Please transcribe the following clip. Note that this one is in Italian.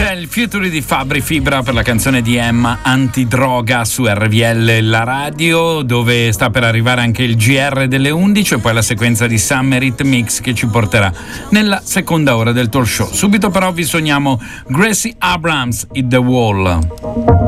C'è il Future di Fabri Fibra per la canzone di Emma, Antidroga, su RVL la radio, dove sta per arrivare anche il GR delle 11 e poi la sequenza di Summer Hit Mix che ci porterà nella seconda ora del talk show. Subito però vi sogniamo Gracie Abrams, Hit the Wall.